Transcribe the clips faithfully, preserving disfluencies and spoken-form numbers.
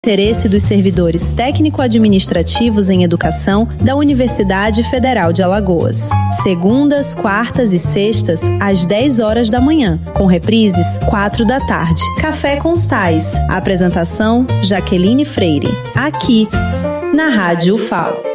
Interesse dos servidores técnico-administrativos em educação da Universidade Federal de Alagoas. Segundas, quartas e sextas, às dez horas da manhã, com reprises, quatro da tarde. Café com os Tais. Apresentação, Jaqueline Freire. Aqui, na Rádio U F A O.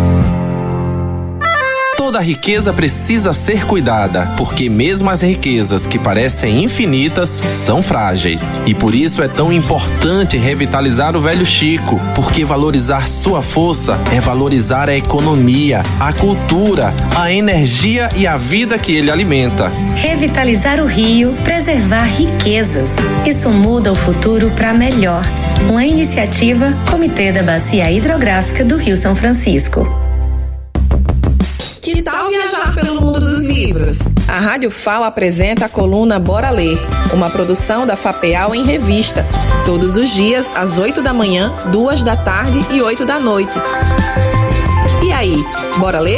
Toda riqueza precisa ser cuidada, porque mesmo as riquezas que parecem infinitas são frágeis. E por isso é tão importante revitalizar o velho Chico, porque valorizar sua força é valorizar a economia, a cultura, a energia e a vida que ele alimenta. Revitalizar o rio, preservar riquezas. Isso muda o futuro para melhor. Uma iniciativa Comitê da Bacia Hidrográfica do Rio São Francisco. Que tal viajar pelo mundo dos livros? A Rádio F A O apresenta a coluna Bora Ler, uma produção da FAPEAL em revista, todos os dias às oito da manhã, duas da tarde e oito da noite. E aí, bora ler?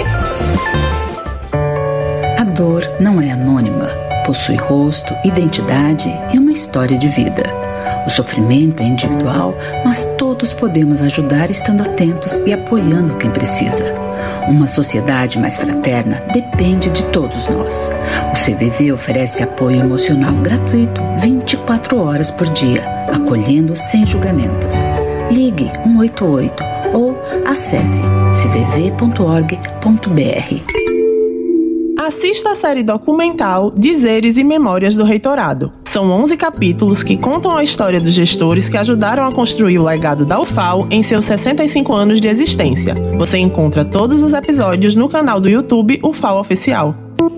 A dor não é anônima, possui rosto, identidade e uma história de vida. O sofrimento é individual, mas todos podemos ajudar estando atentos e apoiando quem precisa. Uma sociedade mais fraterna depende de todos nós. O C V V oferece apoio emocional gratuito vinte e quatro horas por dia, acolhendo sem julgamentos. Ligue um oito oito ou acesse c v v ponto org ponto b r. Assista a série documental Dizeres e Memórias do Reitorado. São onze capítulos que contam a história dos gestores que ajudaram a construir o legado da U F A O em seus sessenta e cinco anos de existência. Você encontra todos os episódios no canal do YouTube U F A O Oficial.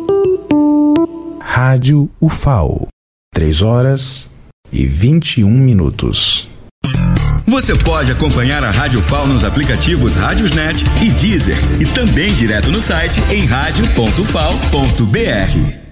Rádio U F A O. três horas e vinte e um minutos. Você pode acompanhar a Rádio U F A O nos aplicativos Rádiosnet e Deezer e também direto no site em rádio ponto u f a o ponto b r.